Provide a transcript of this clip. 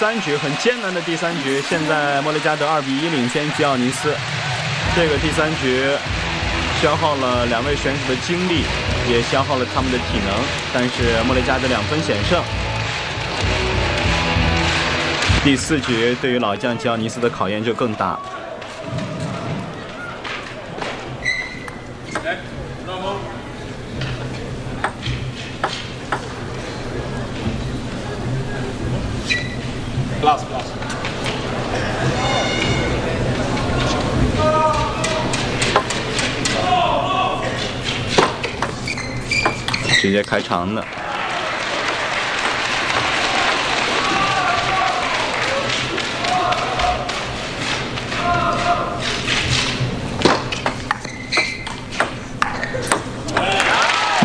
3局很艰难的第3局，现在莫雷加德2比1领先吉奥尼斯。这个第3局消耗了2位选手的精力，也消耗了他们的体能，但是莫雷加德2分险胜。第4局对于老将吉奥尼斯的考验就更大。直接开长的。